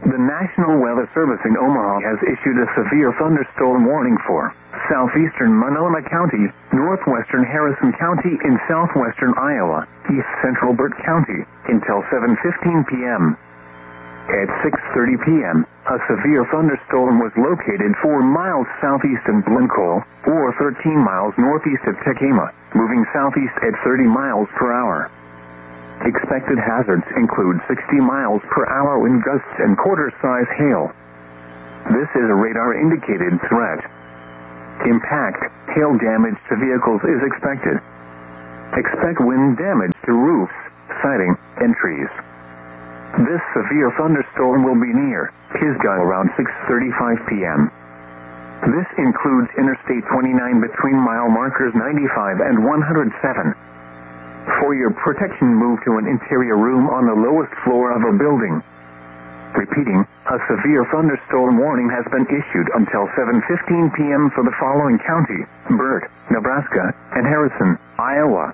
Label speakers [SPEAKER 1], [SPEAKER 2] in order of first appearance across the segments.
[SPEAKER 1] The National Weather Service in Omaha has issued a severe thunderstorm warning for southeastern Monona County, northwestern Harrison County, in southwestern Iowa, east central Burt County, until 7:15 p.m. At 6:30 p.m., a severe thunderstorm was located 4 miles southeast of Blincoe, or 13 miles northeast of Tekema, moving southeast at 30 miles per hour. Expected hazards include 60 miles per hour wind gusts and quarter-size hail. This is a radar-indicated threat. Impact, hail damage to vehicles is expected. Expect wind damage to roofs, siding, and trees. This severe thunderstorm will be near Pisgah around 6:35 p.m. This includes Interstate 29 between mile markers 95 and 107. For your protection, move to an interior room on the lowest floor of a building. Repeating, a severe thunderstorm warning has been issued until 7:15 p.m. for the following county: Burt, Nebraska, and Harrison, Iowa.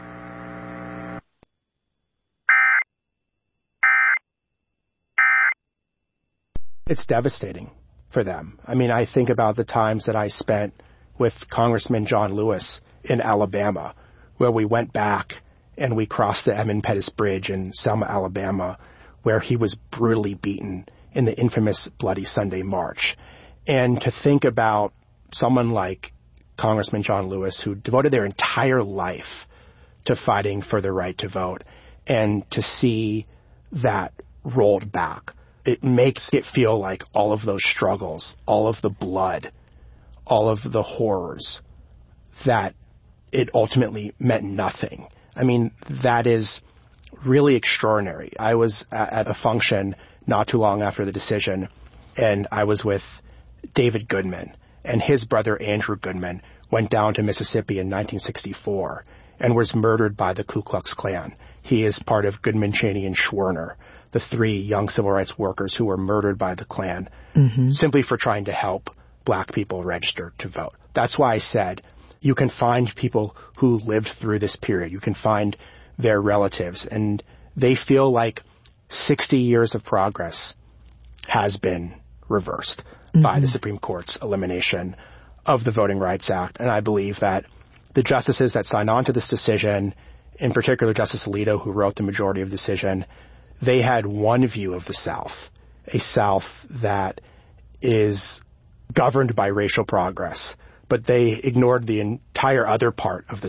[SPEAKER 2] It's devastating for them. I mean, I think about the times that I spent with Congressman John Lewis in Alabama, where we went back and we crossed the Edmund Pettus Bridge in Selma, Alabama, where he was brutally beaten in the infamous Bloody Sunday March. And to think about someone like Congressman John Lewis, who devoted their entire life to fighting for the right to vote, and to see that rolled back, it makes it feel like all of those struggles, all of the blood, all of the horrors, that it ultimately meant nothing. I mean, that is really extraordinary. I was at a function not too long after the decision, and I was with David Goodman, and his brother Andrew Goodman went down to Mississippi in 1964 and was murdered by the Ku Klux Klan. He is part of Goodman, Cheney, and Schwerner, the 3 young civil rights workers who were murdered by the Klan simply for trying to help black people register to vote. That's why I said you can find people who lived through this period. You can find their relatives, and they feel like 60 years of progress has been reversed by the Supreme Court's elimination of the Voting Rights Act. And I believe that the justices that signed on to this decision, in particular Justice Alito, who wrote the majority of the decision, they had one view of the South, a South that is governed by racial progress, but they ignored the entire other part of the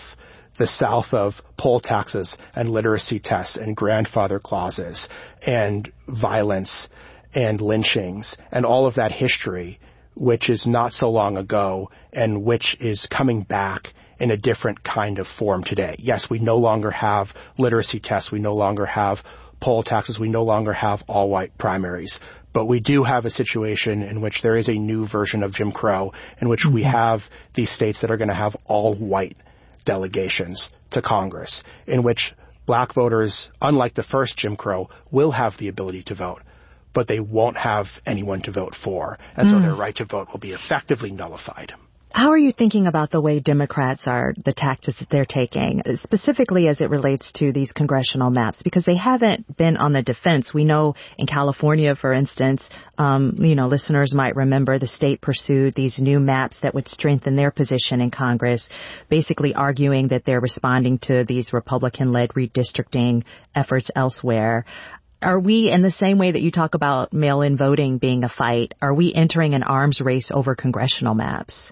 [SPEAKER 2] South of poll taxes and literacy tests and grandfather clauses and violence and lynchings and all of that history, which is not so long ago and which is coming back in a different kind of form today. Yes, we no longer have literacy tests. We no longer have poll taxes. We no longer have all-white primaries. But we do have a situation in which there is a new version of Jim Crow, in which we have these states that are going to have all-white delegations to Congress, in which black voters, unlike the first Jim Crow, will have the ability to vote, but they won't have anyone to vote for. And so their right to vote will be effectively nullified.
[SPEAKER 3] How are you thinking about the way Democrats are, the tactics that they're taking, specifically as it relates to these congressional maps? Because they haven't been on the defense. We know in California, for instance, listeners might remember the state pursued these new maps that would strengthen their position in Congress, basically arguing that they're responding to these Republican-led redistricting efforts elsewhere. Are we, in the same way that you talk about mail-in voting being a fight, are we entering an arms race over congressional maps?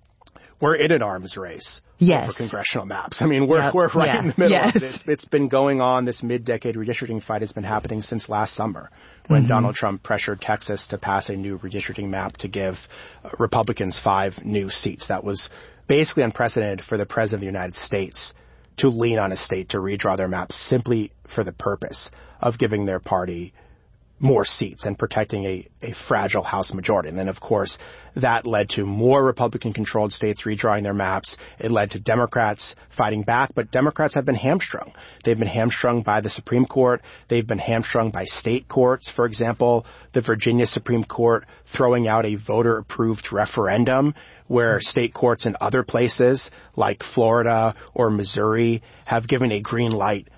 [SPEAKER 2] We're in an arms race
[SPEAKER 3] over
[SPEAKER 2] congressional maps. I mean, we're right in the middle of this. It's been going on. This mid-decade redistricting fight has been happening since last summer when Donald Trump pressured Texas to pass a new redistricting map to give Republicans 5 new seats. That was basically unprecedented for the President of the United States to lean on a state to redraw their maps simply for the purpose of giving their party more seats and protecting a fragile House majority. And then, of course, that led to more Republican-controlled states redrawing their maps. It led to Democrats fighting back, but Democrats have been hamstrung. They've been hamstrung by the Supreme Court. They've been hamstrung by state courts. For example, the Virginia Supreme Court throwing out a voter-approved referendum where state courts in other places like Florida or Missouri have given a green light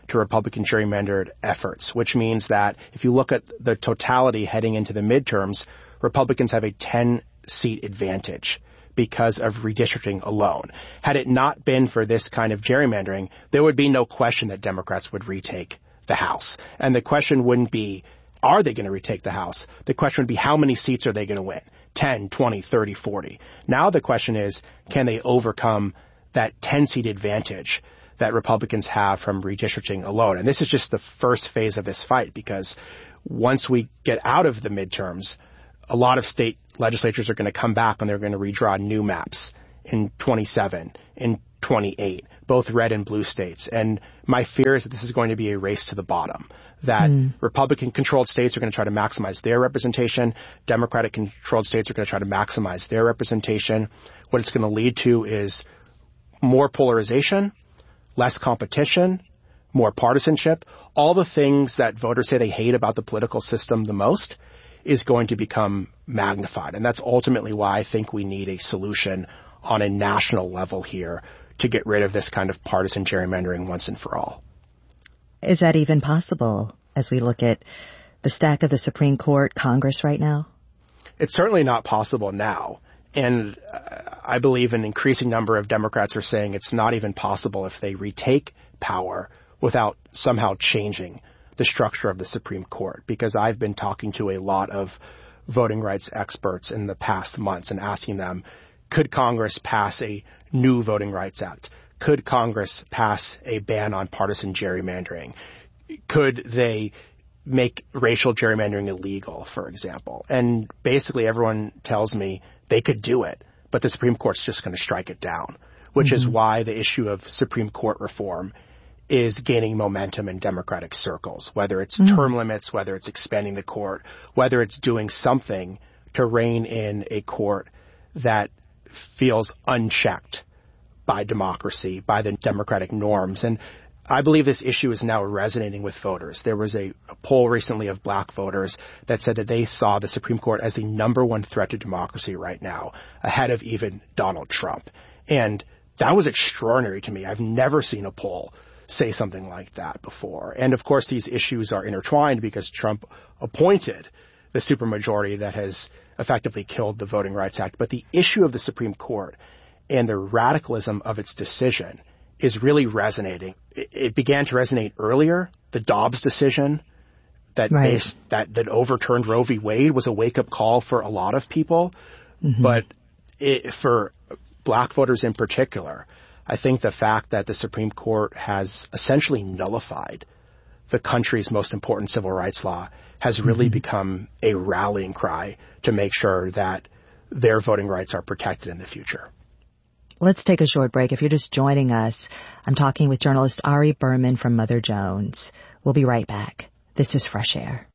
[SPEAKER 2] to Republican gerrymandered efforts, which means that if you look at the totality heading into the midterms, Republicans have a 10-seat advantage because of redistricting alone. Had it not been for this kind of gerrymandering, there would be no question that Democrats would retake the House. And the question wouldn't be, are they going to retake the House? The question would be, how many seats are they going to win? 10, 20, 30, 40. Now the question is, can they overcome that 10-seat advantage that Republicans have from redistricting alone? And this is just the first phase of this fight, because once we get out of the midterms, a lot of state legislatures are going to come back and they're going to redraw new maps in 27, in 28, both red and blue states. And my fear is that this is going to be a race to the bottom, that Republican-controlled states are going to try to maximize their representation. Democratic-controlled states are going to try to maximize their representation. What it's going to lead to is more polarization, less competition, more partisanship. All the things that voters say they hate about the political system the most is going to become magnified. And that's ultimately why I think we need a solution on a national level here to get rid of this kind of partisan gerrymandering once and for all.
[SPEAKER 3] Is that even possible as we look at the stack of the Supreme Court, Congress right now?
[SPEAKER 2] It's certainly not possible now. And I believe an increasing number of Democrats are saying it's not even possible if they retake power without somehow changing the structure of the Supreme Court, because I've been talking to a lot of voting rights experts in the past months and asking them, could Congress pass a new Voting Rights Act? Could Congress pass a ban on partisan gerrymandering? Could they make racial gerrymandering illegal, for example? And basically everyone tells me they could do it, but the Supreme Court's just going to strike it down, which is why the issue of Supreme Court reform is gaining momentum in Democratic circles, whether it's term limits, whether it's expanding the court, whether it's doing something to rein in a court that feels unchecked by democracy, by the democratic norms. And I believe this issue is now resonating with voters. There was a poll recently of black voters that said that they saw the Supreme Court as the number one threat to democracy right now, ahead of even Donald Trump. And that was extraordinary to me. I've never seen a poll say something like that before. And of course, these issues are intertwined because Trump appointed the supermajority that has effectively killed the Voting Rights Act. But the issue of the Supreme Court and the radicalism of its decision is really resonating. It began to resonate earlier. The Dobbs decision that overturned Roe v. Wade was a wake-up call for a lot of people. But for black voters in particular, I think the fact that the Supreme Court has essentially nullified the country's most important civil rights law has really become a rallying cry to make sure that their voting rights are protected in the future.
[SPEAKER 3] Let's take a short break. If you're just joining us, I'm talking with journalist Ari Berman from Mother Jones. We'll be right back. This is Fresh Air.